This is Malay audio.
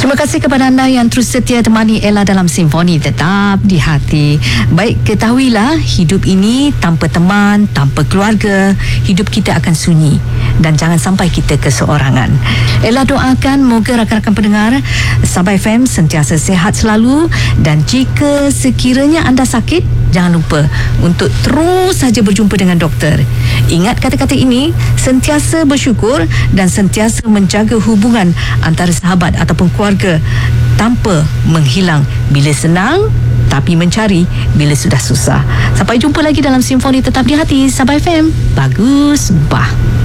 Terima kasih kepada anda yang terus setia temani Ella dalam Simfoni Tetap di Hati. Baik, ketahuilah hidup ini tanpa teman, tanpa keluarga, hidup kita akan sunyi dan jangan sampai kita keseorangan. Ella doakan moga rakan-rakan pendengar Sabah FM sentiasa sihat selalu, dan jika sekiranya anda sakit, jangan lupa untuk terus saja berjumpa dengan doktor. Ingat kata-kata ini, sentiasa bersyukur dan sentiasa menjaga hubungan antara sahabat ataupun keluarga tanpa menghilang bila senang, tapi mencari bila sudah susah. Sampai jumpa lagi dalam Simfoni Tetap di Hati Sabah FM. Bagus, bah.